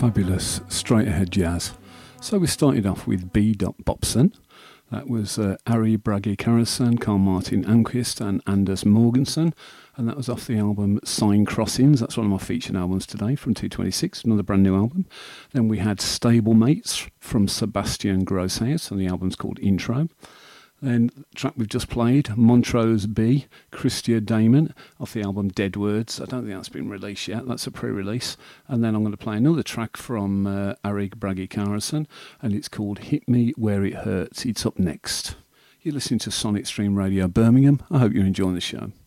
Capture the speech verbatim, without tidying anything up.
Fabulous straight ahead jazz. So we started off with B. Bopson. That was uh, Ari Bragi Karlsson, Carl Martin Almqvist and Anders Morgensen. And that was off the album Sign Crossings. That's one of my featured albums today from two twenty-six, another brand new album. Then we had Stablemates from Sebastian Grosshaus, and the album's called Intro. Then the track we've just played, Montrose B, Christia Damon, off the album Dead Words. I don't think that's been released yet. That's a pre-release. And then I'm going to play another track from uh, Ari Bragi Karlsson, and it's called Hit Me Where It Hurts. It's up next. You're listening to Sonic Stream Radio Birmingham. I hope you're enjoying the show.